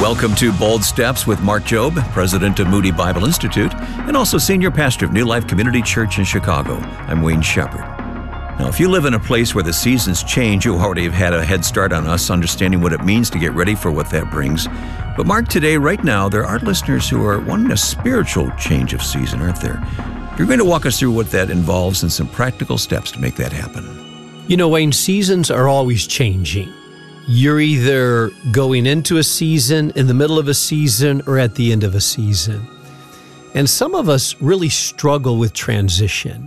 Welcome to Bold Steps with Mark Jobe, president of Moody Bible Institute, and also senior pastor of New Life Community Church in Chicago. I'm Wayne Shepherd. Now, if you live in a place where the seasons change, you already have had a head start on us understanding what it means to get ready for what that brings. But Mark, today, right now, there are listeners who are wanting a spiritual change of season, aren't there? You're going to walk us through what that involves and some practical steps to make that happen. You know, Wayne, seasons are always changing. You're either going into a season, in the middle of a season, or at the end of a season. And some of us really struggle with transition.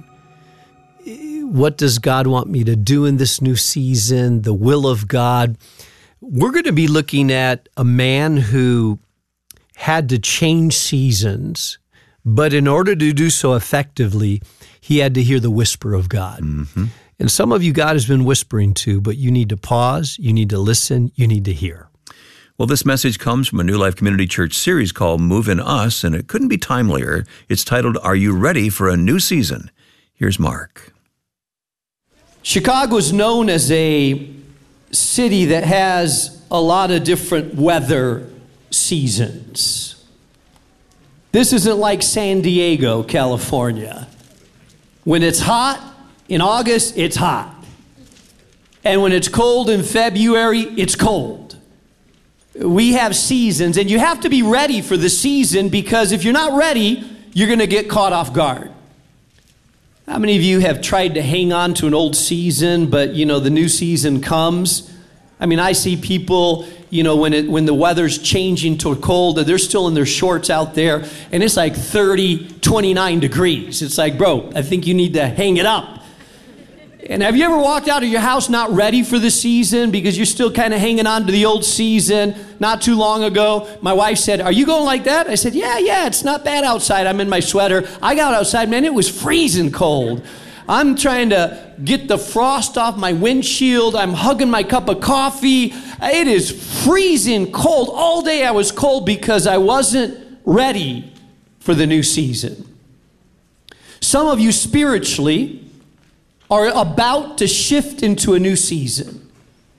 What does God want me to do in this new season? The will of God. We're going to be looking at a man who had to change seasons, but in order to do so effectively, he had to hear the whisper of God. Mm-hmm. And some of you God has been whispering to, but you need to pause, you need to listen, you need to hear. Well, this message comes from a New Life Community Church series called Move in Us, and it couldn't be timelier. It's titled, Are You Ready for a New Season? Here's Mark. Chicago is known as a city that has a lot of different weather seasons. This isn't like San Diego, California. When it's hot, in August, it's hot. And when it's cold in February, it's cold. We have seasons, and you have to be ready for the season, because if you're not ready, you're going to get caught off guard. How many of you have tried to hang on to an old season, but, the new season comes? I mean, I see people, when the weather's changing to cold, they're still in their shorts out there, and it's like 30, 29 degrees. It's like, bro, I think you need to hang it up. And have you ever walked out of your house not ready for the season because you're still kind of hanging on to the old season? Not too long ago, my wife said, "Are you going like that?" I said, yeah, it's not bad outside. I'm in my sweater. I got outside, man, it was freezing cold. I'm trying to get the frost off my windshield. I'm hugging my cup of coffee. It is freezing cold. All day I was cold because I wasn't ready for the new season. Some of you spiritually are about to shift into a new season.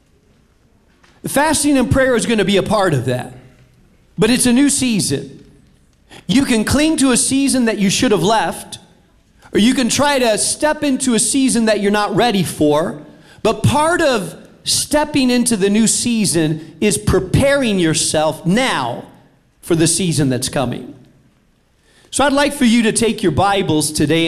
Fasting and prayer is going to be a part of that. But it's a new season. You can cling to a season that you should have left, or you can try to step into a season that you're not ready for. But part of stepping into the new season is preparing yourself now for the season that's coming. So I'd like for you to take your Bibles today